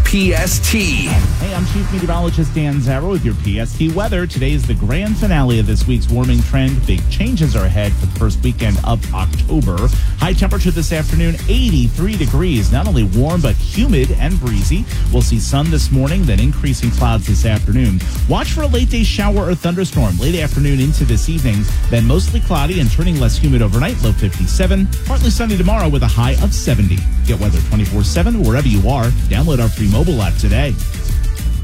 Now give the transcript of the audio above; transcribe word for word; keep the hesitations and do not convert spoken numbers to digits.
P S T. Hey, I'm Chief Meteorologist Dan Zarrow with your P S T weather. Today is the grand finale of this week's warming trend. Big changes are ahead for the first weekend of October. High temperature this afternoon, eighty-three degrees. Not only warm, but humid and breezy. We'll see sun this morning, then increasing clouds this afternoon. Watch for a late day shower or thunderstorm late afternoon into this evening. Then mostly cloudy and turning less humid overnight, low fifty-seven. Partly sunny tomorrow with a high of seventy. Get weather twenty-four seven wherever you are. Download our free mobile app today.